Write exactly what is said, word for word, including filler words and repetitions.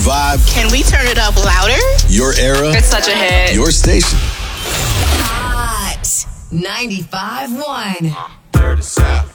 vibe. Can we turn it up louder? Your era. It's such a hit. Your station. Hot ninety-five point one. Dirty South.